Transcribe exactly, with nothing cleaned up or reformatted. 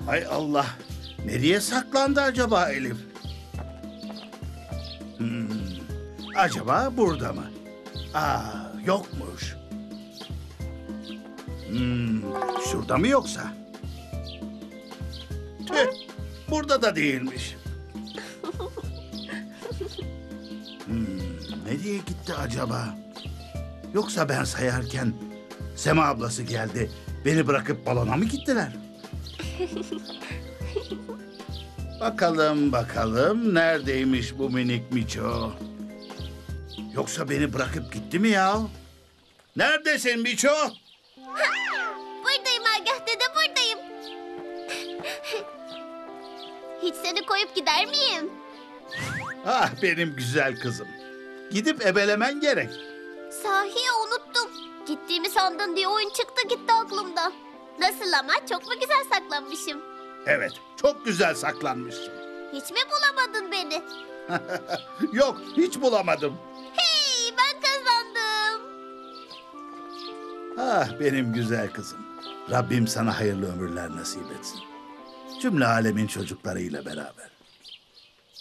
Hay Allah. Nereye saklandı acaba Elif? Hmm, acaba burada mı? Aa, yokmuş. Hmm, şurada mı yoksa? Tüh, burada da değilmiş. Hmm, nereye gitti acaba? Yoksa ben sayarken Sema ablası geldi. Beni bırakıp balona mı gittiler? Bakalım bakalım neredeymiş bu minik Miço? Yoksa beni bırakıp gitti mi ya? Neredesin Miço? Buradayım Agah dede, buradayım. Hiç seni koyup gider miyim? Ah benim güzel kızım. Gidip ebelemen gerek. Sahi unuttum. Gittiğimi sandın diye oyun çıktı gitti aklımdan. Nasıl ama, çok mu güzel saklanmışım? Evet, çok güzel saklanmışsın. Hiç mi bulamadın beni? Yok, hiç bulamadım. Hey, ben kazandım. Ah benim güzel kızım. Rabbim sana hayırlı ömürler nasip etsin. Cümle alemin çocuklarıyla beraber.